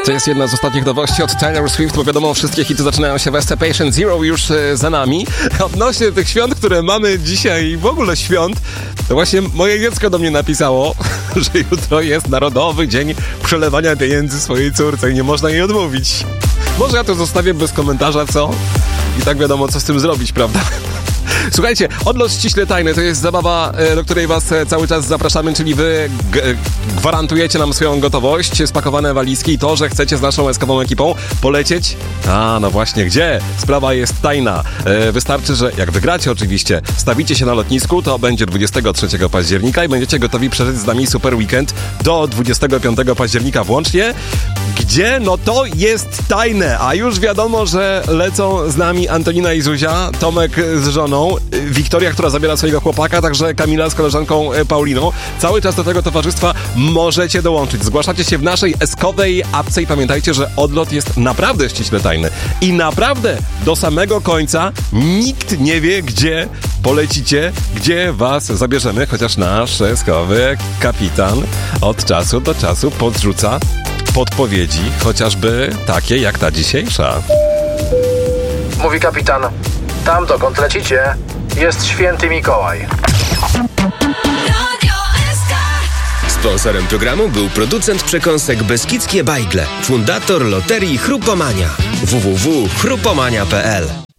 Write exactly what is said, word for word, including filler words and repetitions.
To jest jedna z ostatnich nowości od Taylor Swift, bo wiadomo, wszystkie hity zaczynają się w S T Patient Zero już e, za nami. Odnośnie tych świąt, które mamy dzisiaj i w ogóle świąt, to właśnie moje dziecko do mnie napisało, że jutro jest Narodowy Dzień Przelewania Pieniędzy swojej córce i nie można jej odmówić. Może ja to zostawię bez komentarza, co? I tak wiadomo, co z tym zrobić, prawda? Słuchajcie, Odlot ściśle tajny to jest zabawa, do której was cały czas zapraszamy, czyli wy g- gwarantujecie nam swoją gotowość, spakowane walizki i to, że chcecie z naszą eskawą ekipą polecieć. A, no właśnie, gdzie? Sprawa jest tajna. E, wystarczy, że jak wygracie oczywiście, stawicie się na lotnisku, to będzie dwudziestego trzeciego października i będziecie gotowi przeżyć z nami super weekend do dwudziestego piątego października włącznie. Gdzie? No to jest tajne, a już wiadomo, że lecą z nami Antonina i Zuzia, Tomek z żoną, Wiktoria, która zabiera swojego chłopaka, także Kamila z koleżanką Pauliną. Cały czas do tego towarzystwa możecie dołączyć. Zgłaszacie się w naszej eskowej apce i pamiętajcie, że odlot jest naprawdę ściśle tajny. I naprawdę do samego końca nikt nie wie, gdzie polecicie, gdzie was zabierzemy, chociaż nasz eskowy kapitan od czasu do czasu podrzuca podpowiedzi, chociażby takie jak ta dzisiejsza. Mówi kapitan, tam dokąd lecicie jest święty Mikołaj. Sponsorem programu był producent przekąsek Beskidzkie Bajgle, fundator loterii Chrupomania. w w w kropka chrupomania kropka p l